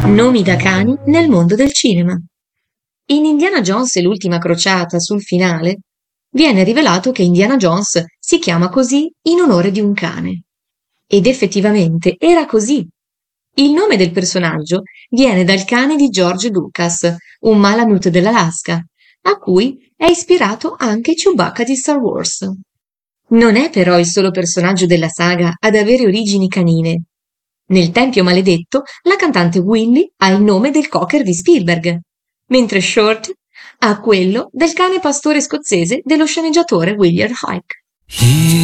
Nomi da cani nel mondo del cinema. In Indiana Jones e l'ultima crociata, sul finale, viene rivelato che Indiana Jones si chiama così in onore di un cane. Ed effettivamente era così. Il nome del personaggio viene dal cane di George Lucas, un Malamute dell'Alaska, a cui è ispirato anche Chewbacca di Star Wars. Non è però il solo personaggio della saga ad avere origini canine. Nel Tempio Maledetto, la cantante Willy ha il nome del cocker di Spielberg, mentre Short ha quello del cane pastore scozzese dello sceneggiatore William Hyke.